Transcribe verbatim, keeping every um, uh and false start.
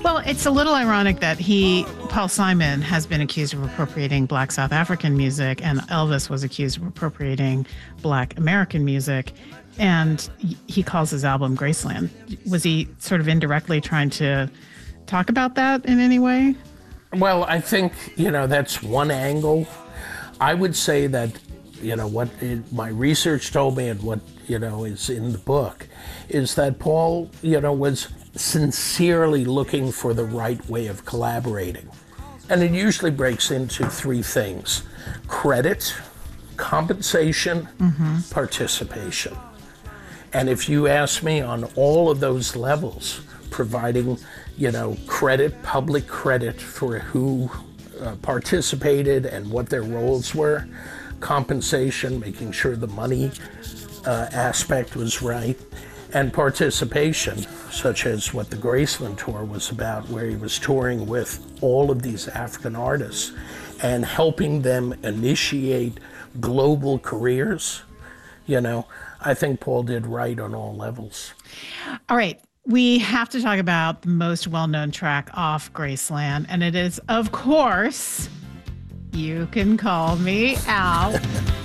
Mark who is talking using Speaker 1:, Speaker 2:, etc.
Speaker 1: Well, it's a little ironic that he, Paul Simon, has been accused of appropriating Black South African music, and Elvis was accused of appropriating Black American music, and he calls his album Graceland. Was he sort of indirectly trying to talk about that in any way?
Speaker 2: Well, I think, you know, that's one angle. I would say that, you know, what it, my research told me and what, you know, is in the book is that Paul, you know, was sincerely looking for the right way of collaborating. And it usually breaks into three things: credit, compensation, mm-hmm. participation. And if you ask me, on all of those levels, providing, you know, credit, public credit for who uh, participated and what their roles were, compensation, making sure the money uh, aspect was right, and participation, such as what the Graceland tour was about, where he was touring with all of these African artists and helping them initiate global careers. You know, I think Paul did right on all levels.
Speaker 1: All right. We have to talk about the most well-known track off Graceland, and it is, of course, You Can Call Me Al.